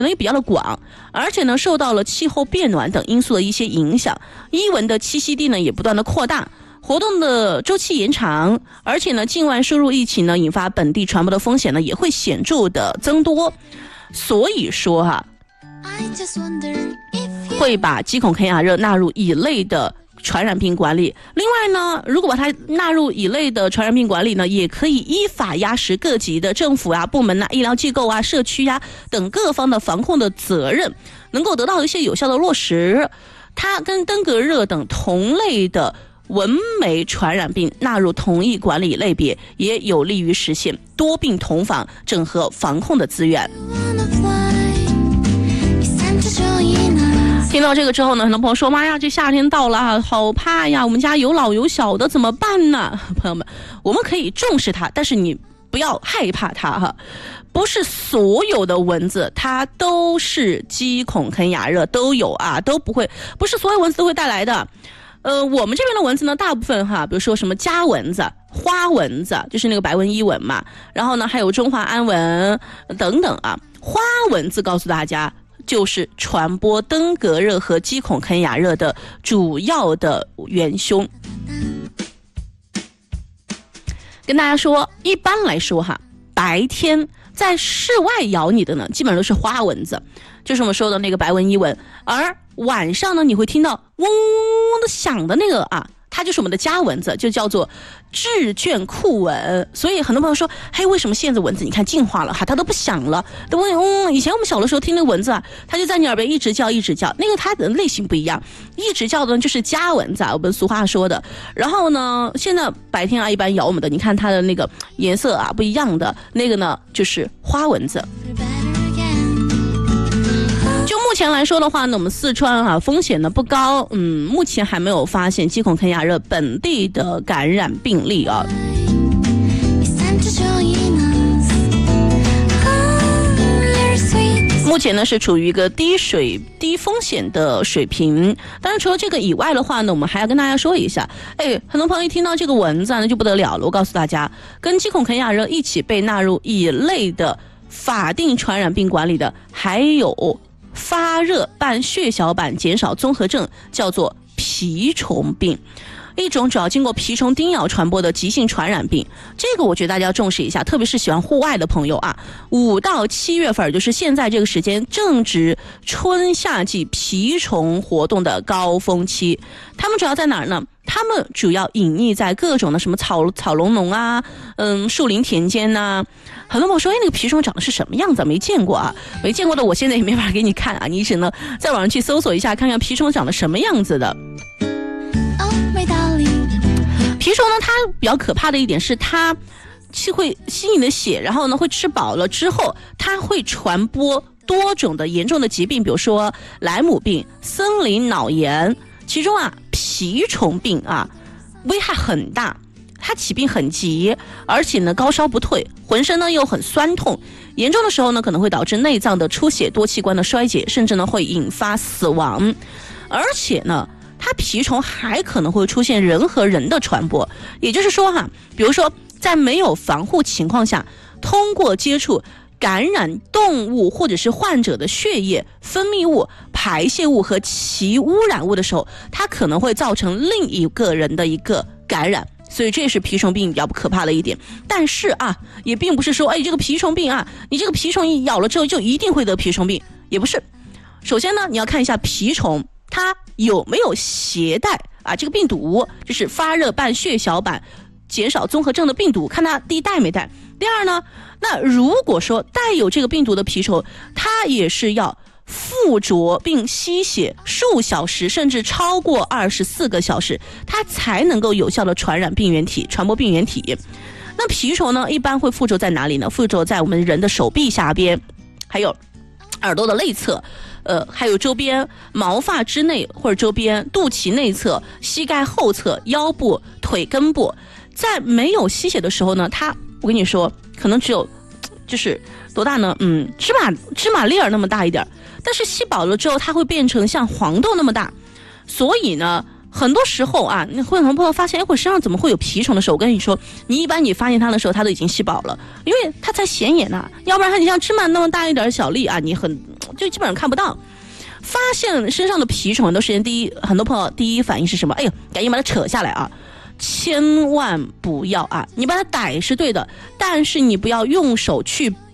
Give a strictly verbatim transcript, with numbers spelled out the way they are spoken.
能也比较的广，而且呢受到了气候变暖等因素的一些影响，伊蚊的栖息地呢也不断的扩大，活动的周期延长，而且呢境外输入疫情呢引发本地传播的风险呢也会显著的增多。所以说哈、啊，会把鸡孔啃雅热纳入乙类的传染病管理。另外呢，如果把它纳入乙类的传染病管理呢，也可以依法压实各级的政府啊、部门啊、医疗机构啊、社区啊等各方的防控的责任，能够得到一些有效的落实。它跟登革热等同类的蚊媒传染病纳入同一管理类别，也有利于实现多病同防、整合防控的资源。听到这个之后呢，很多朋友说：“妈呀，这夏天到了，好怕呀！我们家有老有小的，怎么办呢？”朋友们，我们可以重视它，但是你不要害怕它哈。不是所有的蚊子它都是鸡孔啃雅热都有啊，都不会，不是所有蚊子都会带来的。呃，我们这边的蚊子呢，大部分哈，比如说什么家蚊子、花蚊子，就是那个白纹伊蚊嘛，然后呢还有中华氨蚊等等啊。花蚊子告诉大家，就是传播登革热和鸡孔啃雅热的主要的元凶。跟大家说，一般来说哈，白天在室外咬你的呢，基本上都是花蚊子，就是我们说的那个白纹伊蚊，而晚上呢，你会听到嗡嗡嗡的响的那个啊，它就是我们的家蚊子，就叫做致卷库蚊。所以很多朋友说，嘿，为什么现在蚊子你看进化了哈，它都不响了，都嗯，以前我们小的时候听那蚊子啊，它就在你耳边一直叫一直叫，那个它的类型不一样，一直叫的就是家蚊子啊，我们俗话说的。然后呢，现在白天啊一般咬我们的，你看它的那个颜色啊不一样的，那个呢就是花蚊子。就目前来说的话呢，我们四川啊风险呢不高，嗯，目前还没有发现鸡孔啃雅热本地的感染病例啊。目前呢是处于一个低水低风险的水平。当然除了这个以外的话呢，我们还要跟大家说一下，哎，很多朋友一听到这个蚊子啊，那就不得了了。我告诉大家，跟鸡孔啃雅热一起被纳入乙类的法定传染病管理的，还有发热伴血小板减少综合症，叫做蜱虫病，一种主要经过蜱虫叮咬传播的急性传染病。这个我觉得大家要重视一下，特别是喜欢户外的朋友啊。五到七月份，就是现在这个时间，正值春夏季蜱虫活动的高峰期。它们主要在哪儿呢？它们主要隐匿在各种的什么草草笼笼啊，嗯，树林田间呐、啊。很多朋友说，哎，那个蜱虫长得是什么样子？没见过啊，没见过的，我现在也没法给你看啊，你只能在网上去搜索一下，看看蜱虫长得什么样子的。哦，没道理。蜱虫呢，它比较可怕的一点是，它是会吸你的血，然后呢，会吃饱了之后，它会传播多种的严重的疾病，比如说莱姆病、森林脑炎。其中啊，蜱虫病啊，危害很大。它起病很急，而且呢高烧不退，浑身呢又很酸痛，严重的时候呢可能会导致内脏的出血、多器官的衰竭，甚至呢会引发死亡。而且呢，它蜱虫还可能会出现人和人的传播，也就是说哈，比如说在没有防护情况下，通过接触感染动物或者是患者的血液、分泌物、排泄物和其污染物的时候，它可能会造成另一个人的一个感染。所以这是蜱虫病比较可怕的一点。但是啊，也并不是说，哎，这个蜱虫病啊，你这个蜱虫一咬了之后就一定会得蜱虫病，也不是。首先呢，你要看一下蜱虫它有没有携带啊这个病毒，就是发热伴血小板减少综合症的病毒，看它第一带没带。第二呢，那如果说带有这个病毒的蜱虫，它也是要附着并吸血数小时，甚至超过二十四个小时，它才能够有效的传染病原体、传播病原体。那蜱虫呢，一般会附着在哪里呢？附着在我们人的手臂下边，还有耳朵的内侧，呃，还有周边毛发之内或者周边肚脐内侧、膝盖后侧、腰部、腿根部。在没有吸血的时候呢，它我跟你说，可能只有就是多大呢？嗯，芝麻芝麻粒儿那么大一点。但是吸饱了之后，它会变成像黄豆那么大。所以呢，很多时候啊，你会很多朋友发现，哎，我身上怎么会有蜱虫的时候，我跟你说，你一般你发现它的时候，它都已经吸饱了，因为它才显眼呐、啊。要不然它你像芝麻那么大一点小粒啊，你很就基本上看不到。发现身上的蜱虫，很多时间第一，很多朋友第一反应是什么？哎呦，赶紧把它扯下来啊！千万不要啊！你把它逮是对的，但是你不要用手去